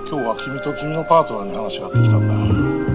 今日は君と君のパートナーに話があってきたんだ。